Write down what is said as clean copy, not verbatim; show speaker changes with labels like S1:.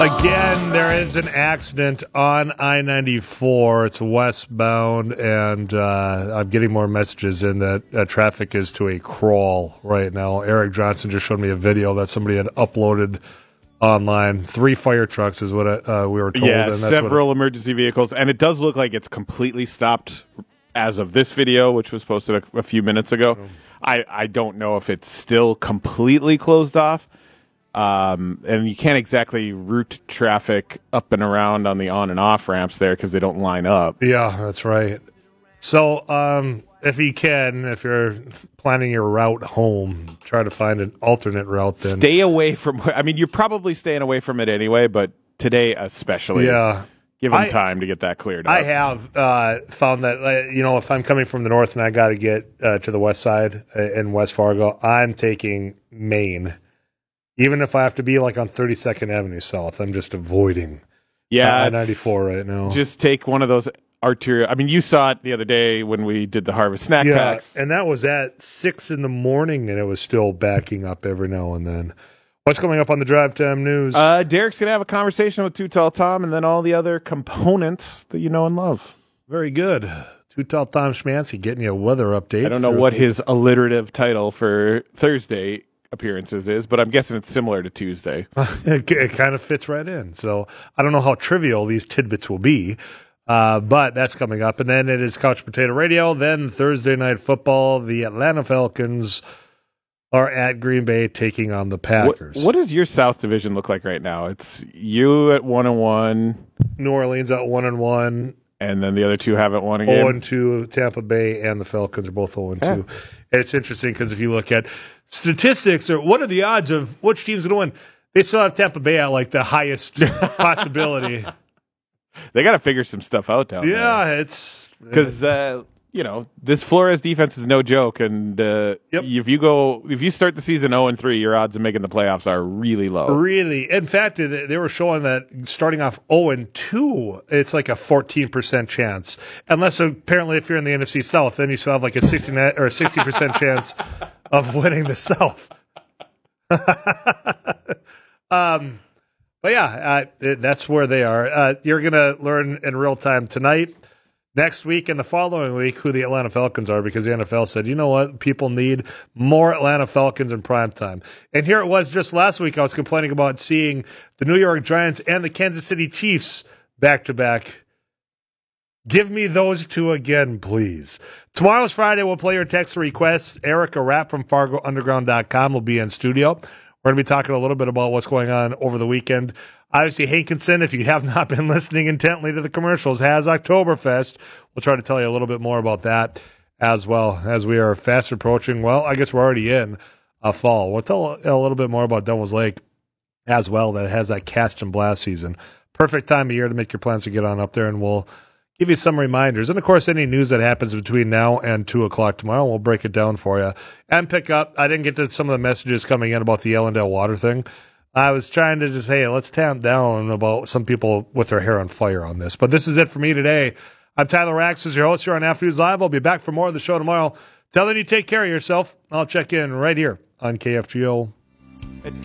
S1: Again, there is an accident on I-94. It's westbound, and I'm getting more messages in that traffic is to a crawl right now. Eric Johnson just showed me a video that somebody had uploaded online. 3 fire trucks is what we were told.
S2: Yeah,
S1: and that's
S2: several emergency vehicles, and it does look like it's completely stopped as of this video, which was posted a few minutes ago. I don't know if it's still completely closed off. And you can't exactly route traffic up and around on the on and off ramps there because they don't line up.
S1: Yeah, that's right. So, if you're planning your route home, try to find an alternate route then.
S2: Stay away from, you're probably staying away from it anyway, but today especially.
S1: Yeah.
S2: Give them time to get that cleared up.
S1: I have found that, if I'm coming from the north and I got to get to the west side in West Fargo, I'm taking Maine. Even if I have to be like on 32nd Avenue South, I'm just avoiding I-94 right now.
S2: Just take one of those arterial. You saw it the other day when we did the Harvest Snack Packs.
S1: And that was at 6 in the morning, and it was still backing up every now and then. What's coming up on the Drive Time News?
S2: Derek's going to have a conversation with Too Tall Tom and then all the other components that you know and love.
S1: Very good. Too Tall Tom Schmancy getting you a weather update.
S2: I don't know what his alliterative title for Thursday appearances is, but I'm guessing it's similar to Tuesday.
S1: It kind of fits right in. So I don't know how trivial these tidbits will be, but that's coming up. And then it is Couch Potato Radio. Then Thursday Night Football, the Atlanta Falcons are at Green Bay taking on the Packers.
S2: What does your South Division look like right now? It's you at 1-1.
S1: New Orleans at 1-1.
S2: And then the other two haven't won again.
S1: 0-2, Tampa Bay and the Falcons are both 0-2. Yeah. It's interesting because if you look at statistics, or what are the odds of which team's going to win, they still have Tampa Bay at like the highest possibility.
S2: They got to figure some stuff out down there.
S1: Yeah, it's
S2: because this Flores defense is no joke, and if you start the season 0-3, your odds of making the playoffs are really low.
S1: Really, in fact, they were showing that starting off 0-2, it's like a 14% chance. Unless apparently, if you're in the NFC South, then you still have like a 60% chance of winning the South. But yeah, that's where they are. You're gonna learn in real time tonight, next week, and the following week who the Atlanta Falcons are, because the NFL said, you know what, people need more Atlanta Falcons in primetime. And here it was just last week, I was complaining about seeing the New York Giants and the Kansas City Chiefs back-to-back. Give me those two again, please. Tomorrow's Friday, we'll play your text requests. Erica Rapp from FargoUnderground.com will be in studio. We're going to be talking a little bit about what's going on over the weekend. Obviously, Hankinson, if you have not been listening intently to the commercials, has Oktoberfest. We'll try to tell you a little bit more about that as well as we are fast approaching. Well, I guess we're already in fall. We'll tell a little bit more about Devil's Lake as well, that has that cast and blast season. Perfect time of year to make your plans to get on up there, and we'll give you some reminders. And, of course, any news that happens between now and 2 o'clock tomorrow, we'll break it down for you. And pick up, I didn't get to some of the messages coming in about the Ellendale water thing. I was trying to just, hey, let's tamp down about some people with their hair on fire on this. But this is it for me today. I'm Tyler Rax, your host here on Afternoons Live. I'll be back for more of the show tomorrow. Tell them you take care of yourself. I'll check in right here on KFGO.